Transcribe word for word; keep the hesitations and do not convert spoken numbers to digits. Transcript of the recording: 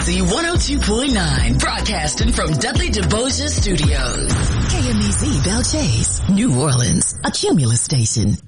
Z one oh two point nine, broadcasting from Dudley DeBoja Studios. K M E Z Belle Chase, New Orleans, a Cumulus station.